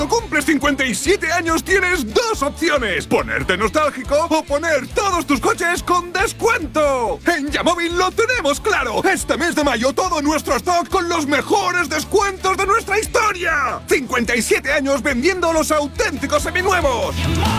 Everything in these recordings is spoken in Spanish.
cumples 57 años tienes dos opciones: ponerte nostálgico o poner todos tus coches con descuento. En Yamóvil lo tenemos claro. Este mes de mayo todo nuestro stock con los mejores descuentos de nuestra historia. 57 años vendiendo los auténticos seminuevos.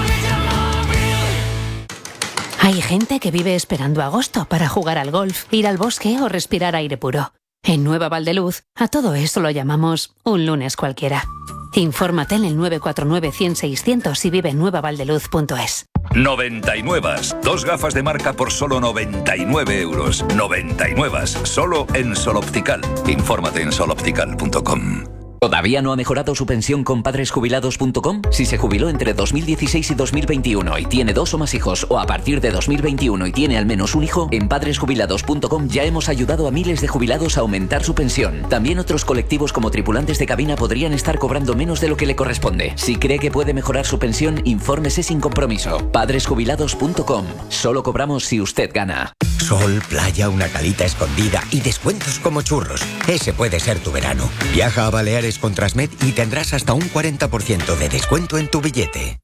Hay gente que vive esperando agosto para jugar al golf, ir al bosque o respirar aire puro. En Nueva Valdeluz, a todo eso lo llamamos un lunes cualquiera. Infórmate en el 949-100-600 y vive en nuevavaldeluz.es. 99. Dos gafas de marca por solo 99 euros. 99. Solo en Sol Optical. Infórmate en soloptical.com. ¿Todavía no ha mejorado su pensión con padresjubilados.com? Si se jubiló entre 2016 y 2021 y tiene 2 o más hijos, o a partir de 2021 y tiene al menos un hijo, en padresjubilados.com ya hemos ayudado a miles de jubilados a aumentar su pensión. También otros colectivos como tripulantes de cabina podrían estar cobrando menos de lo que le corresponde. Si cree que puede mejorar su pensión, infórmese sin compromiso. Padresjubilados.com. Solo cobramos si usted gana. Sol, playa, una calita escondida y descuentos como churros. Ese puede ser tu verano. Viaja a Baleares con Transmed y tendrás hasta un 40% de descuento en tu billete.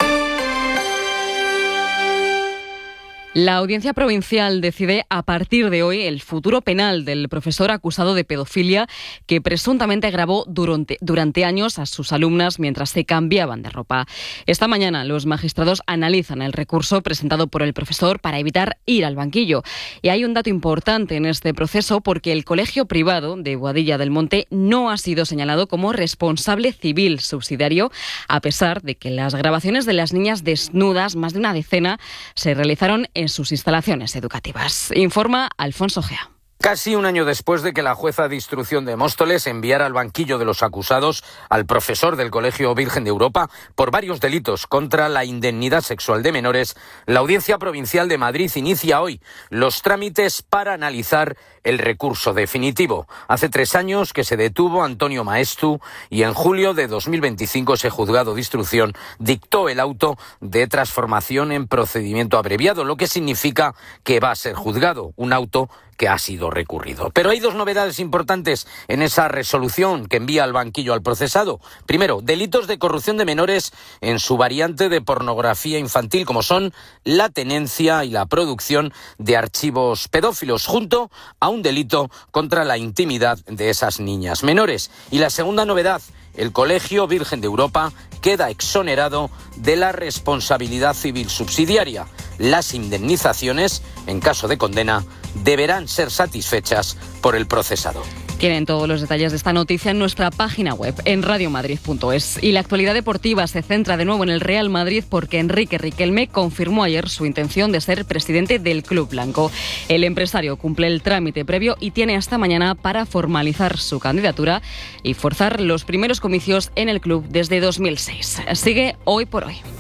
La Audiencia Provincial decide a partir de hoy el futuro penal del profesor acusado de pedofilia que presuntamente grabó durante años a sus alumnas mientras se cambiaban de ropa. Esta mañana los magistrados analizan el recurso presentado por el profesor para evitar ir al banquillo. Y hay un dato importante en este proceso porque el colegio privado de Boadilla del Monte no ha sido señalado como responsable civil subsidiario, a pesar de que las grabaciones de las niñas desnudas, más de una decena, se realizaron en sus instalaciones educativas. Informa Alfonso Gea. Casi un año después de que la jueza de instrucción de Móstoles enviara al banquillo de los acusados al profesor del Colegio Virgen de Europa por varios delitos contra la indemnidad sexual de menores, la Audiencia Provincial de Madrid inicia hoy los trámites para analizar el recurso definitivo. Hace 3 años que se detuvo Antonio Maestu y en julio de 2025 ese juzgado de instrucción dictó el auto de transformación en procedimiento abreviado, lo que significa que va a ser juzgado, un auto que ha sido recurrido. Pero hay 2 novedades importantes en esa resolución que envía al banquillo al procesado. Primero, delitos de corrupción de menores en su variante de pornografía infantil, como son la tenencia y la producción de archivos pedófilos, junto a un delito contra la intimidad de esas niñas menores. Y la segunda novedad, el Colegio Virgen de Europa queda exonerado de la responsabilidad civil subsidiaria. Las indemnizaciones, en caso de condena, deberán ser satisfechas por el procesado. Tienen todos los detalles de esta noticia en nuestra página web, en radiomadrid.es. Y la actualidad deportiva se centra de nuevo en el Real Madrid porque Enrique Riquelme confirmó ayer su intención de ser presidente del club blanco. El empresario cumple el trámite previo y tiene hasta mañana para formalizar su candidatura y forzar los primeros comicios en el club desde 2006. Sigue Hoy por Hoy.